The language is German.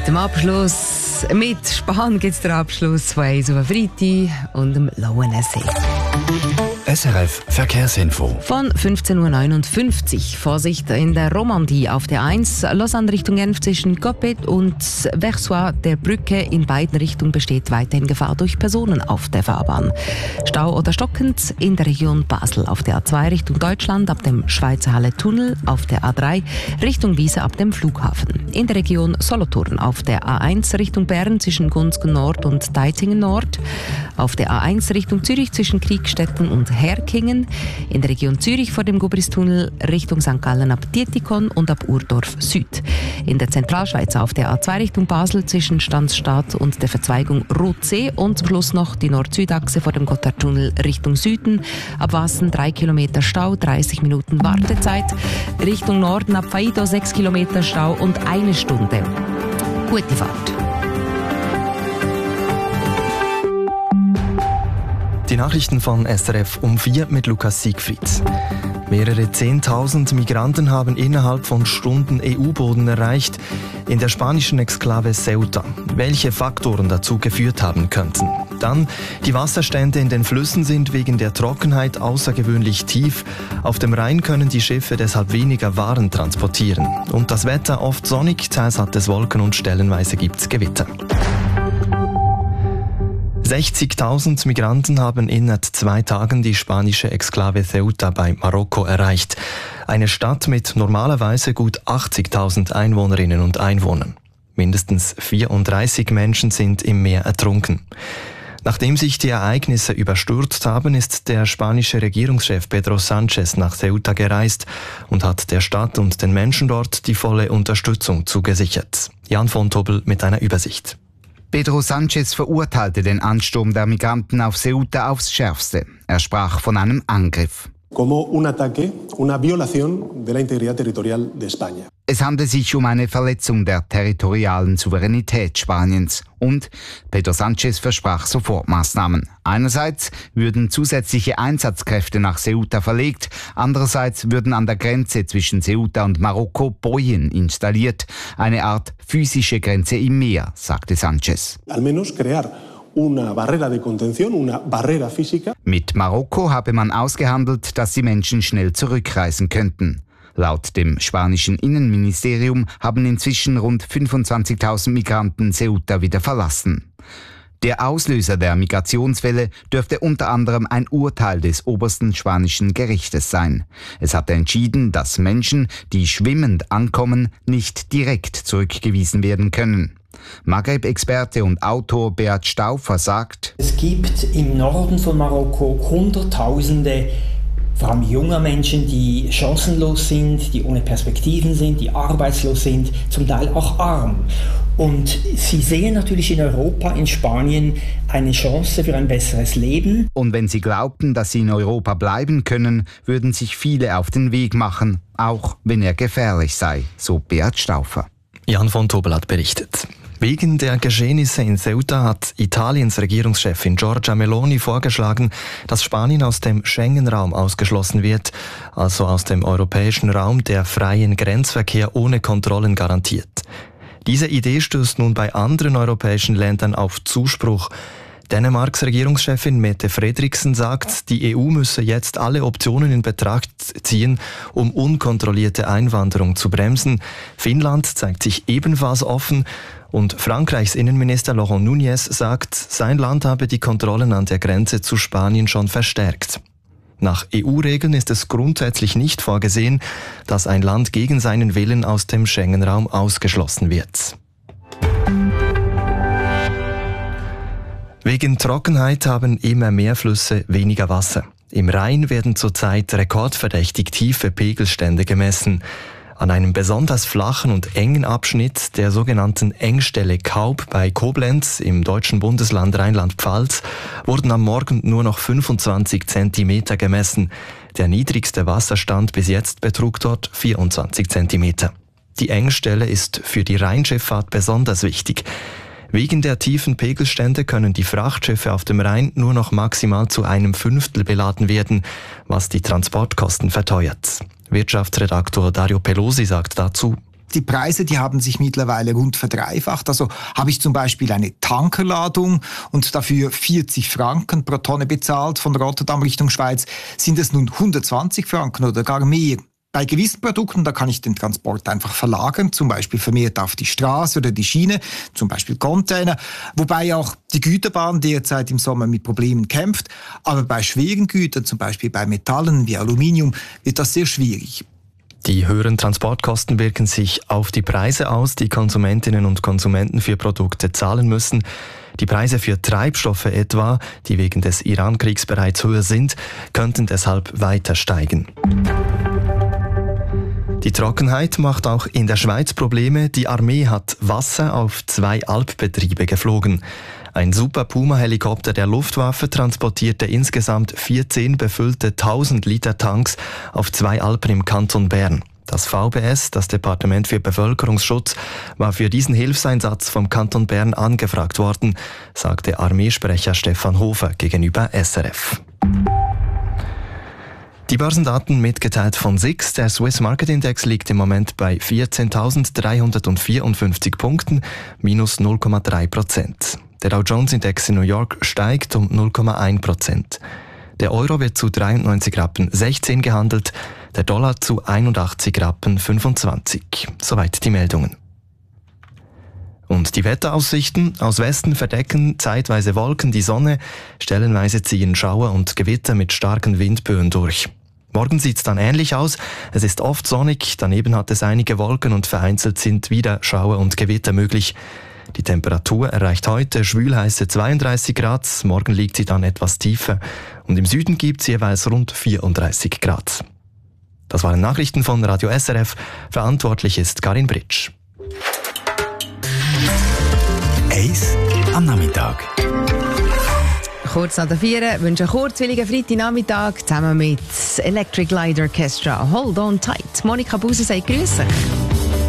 Mit dem Abschluss, mit Span gibt es den Abschluss von Eis auf Freitag und dem Lauenessee. SRF Verkehrsinfo. Von 15.59 Uhr. Vorsicht in der Romandie auf der 1. Lausanne Richtung Genf zwischen Coppet und Versoix der Brücke. In beiden Richtungen besteht weiterhin Gefahr durch Personen auf der Fahrbahn. Stau oder stockend in der Region Basel auf der A2 Richtung Deutschland ab dem Schweizer Halle-Tunnel, auf der A3 Richtung Wiese ab dem Flughafen. In der Region Solothurn auf der A1 Richtung Bern zwischen Gunzgen Nord und Deitingen Nord. Auf der A1 Richtung Zürich zwischen Kriegstetten und Herkingen, in der Region Zürich vor dem Gubristunnel Richtung St. Gallen ab Dietikon und ab Urdorf Süd. In der Zentralschweiz auf der A2 Richtung Basel zwischen Stanzstadt und der Verzweigung Rotsee und zum Schluss noch die Nord-Süd-Achse vor dem Gotthardtunnel Richtung Süden. Ab Wassen 3 Kilometer Stau, 30 Minuten Wartezeit. Richtung Norden ab Faido 6 Kilometer Stau und 1 Stunde. Gute Fahrt. Die Nachrichten von SRF um 4 mit Lukas Siegfried. Mehrere 10.000 Migranten haben innerhalb von Stunden EU-Boden erreicht in der spanischen Exklave Ceuta. Welche Faktoren dazu geführt haben könnten? Dann, die Wasserstände in den Flüssen sind wegen der Trockenheit außergewöhnlich tief. Auf dem Rhein können die Schiffe deshalb weniger Waren transportieren. Und das Wetter oft sonnig, teils hat es Wolken und stellenweise gibt's Gewitter. 60.000 Migranten haben innerhalb 2 Tagen die spanische Exklave Ceuta bei Marokko erreicht. Eine Stadt mit normalerweise gut 80.000 Einwohnerinnen und Einwohnern. Mindestens 34 Menschen sind im Meer ertrunken. Nachdem sich die Ereignisse überstürzt haben, ist der spanische Regierungschef Pedro Sánchez nach Ceuta gereist und hat der Stadt und den Menschen dort die volle Unterstützung zugesichert. Jan von Tobel mit einer Übersicht. Pedro Sánchez verurteilte den Ansturm der Migranten auf Ceuta aufs Schärfste. Er sprach von einem Angriff. Como un ataque, una violación de la integridad territorial de España. Es handelt sich um eine Verletzung der territorialen Souveränität Spaniens und Pedro Sánchez versprach Sofortmaßnahmen. Einerseits würden zusätzliche Einsatzkräfte nach Ceuta verlegt, andererseits würden an der Grenze zwischen Ceuta und Marokko Bojen installiert, eine Art physische Grenze im Meer, sagte Sánchez. Al menos crear una barrera de contención, una barrera física. Mit Marokko habe man ausgehandelt, dass die Menschen schnell zurückreisen könnten. Laut dem spanischen Innenministerium haben inzwischen rund 25.000 Migranten Ceuta wieder verlassen. Der Auslöser der Migrationswelle dürfte unter anderem ein Urteil des obersten spanischen Gerichtes sein. Es hatte entschieden, dass Menschen, die schwimmend ankommen, nicht direkt zurückgewiesen werden können. Maghreb-Experte und Autor Beat Stauffer sagt: Es gibt im Norden von Marokko Hunderttausende, vor allem junger Menschen, die chancenlos sind, die ohne Perspektiven sind, die arbeitslos sind, zum Teil auch arm. Und sie sehen natürlich in Europa, in Spanien, eine Chance für ein besseres Leben. Und wenn sie glaubten, dass sie in Europa bleiben können, würden sich viele auf den Weg machen, auch wenn er gefährlich sei, so Beat Stauffer. Jan von Tobel hat berichtet. Wegen der Geschehnisse in Ceuta hat Italiens Regierungschefin Giorgia Meloni vorgeschlagen, dass Spanien aus dem Schengen-Raum ausgeschlossen wird, also aus dem europäischen Raum, der freien Grenzverkehr ohne Kontrollen garantiert. Diese Idee stößt nun bei anderen europäischen Ländern auf Zuspruch. Dänemarks Regierungschefin Mette Frederiksen sagt, die EU müsse jetzt alle Optionen in Betracht ziehen, um unkontrollierte Einwanderung zu bremsen. Finnland zeigt sich ebenfalls offen. Und Frankreichs Innenminister Laurent Nunez sagt, sein Land habe die Kontrollen an der Grenze zu Spanien schon verstärkt. Nach EU-Regeln ist es grundsätzlich nicht vorgesehen, dass ein Land gegen seinen Willen aus dem Schengen-Raum ausgeschlossen wird. Wegen Trockenheit haben immer mehr Flüsse weniger Wasser. Im Rhein werden zurzeit rekordverdächtig tiefe Pegelstände gemessen. An einem besonders flachen und engen Abschnitt der sogenannten Engstelle Kaub bei Koblenz im deutschen Bundesland Rheinland-Pfalz wurden am Morgen nur noch 25 Zentimeter gemessen. Der niedrigste Wasserstand bis jetzt betrug dort 24 Zentimeter. Die Engstelle ist für die Rheinschifffahrt besonders wichtig. Wegen der tiefen Pegelstände können die Frachtschiffe auf dem Rhein nur noch maximal zu 1/5 beladen werden, was die Transportkosten verteuert. Wirtschaftsredaktor Dario Pelosi sagt dazu: die Preise, die haben sich mittlerweile rund verdreifacht. Also habe ich zum Beispiel eine Tankerladung und dafür 40 Franken pro Tonne bezahlt von Rotterdam Richtung Schweiz, sind es nun 120 Franken oder gar mehr. Bei gewissen Produkten, da kann ich den Transport einfach verlagern, zum Beispiel vermehrt auf die Straße oder die Schiene, zum Beispiel Container, wobei auch die Güterbahn derzeit im Sommer mit Problemen kämpft. Aber bei schweren Gütern, zum Beispiel bei Metallen wie Aluminium, wird das sehr schwierig. Die höheren Transportkosten wirken sich auf die Preise aus, die Konsumentinnen und Konsumenten für Produkte zahlen müssen. Die Preise für Treibstoffe etwa, die wegen des Iran-Kriegs bereits höher sind, könnten deshalb weiter steigen. Die Trockenheit macht auch in der Schweiz Probleme. Die Armee hat Wasser auf 2 Alpbetriebe geflogen. Ein Super Puma-Helikopter der Luftwaffe transportierte insgesamt 14 befüllte 1000 Liter Tanks auf 2 Alpen im Kanton Bern. Das VBS, das Departement für Bevölkerungsschutz, war für diesen Hilfseinsatz vom Kanton Bern angefragt worden, sagte Armeesprecher Stefan Hofer gegenüber SRF. Die Börsendaten mitgeteilt von SIX. Der Swiss Market Index liegt im Moment bei 14.354 Punkten, minus 0,3%. Der Dow Jones Index in New York steigt um 0,1%. Der Euro wird zu 93,16 gehandelt, der Dollar zu 81,25. Soweit die Meldungen. Und die Wetteraussichten: aus Westen verdecken zeitweise Wolken die Sonne, stellenweise ziehen Schauer und Gewitter mit starken Windböen durch. Morgen sieht es dann ähnlich aus. Es ist oft sonnig, daneben hat es einige Wolken und vereinzelt sind wieder Schauer und Gewitter möglich. Die Temperatur erreicht heute schwülheiße 32 Grad, morgen liegt sie dann etwas tiefer und im Süden gibt es jeweils rund 34 Grad. Das waren Nachrichten von Radio SRF. Verantwortlich ist Karin Britsch. Eis am Nachmittag. Kurz nach der 4 wünsche einen kurzwilligen Freitagnachmittag zusammen mit Electric Light Orchestra. Hold on tight. Monika Buser sagt Grüße.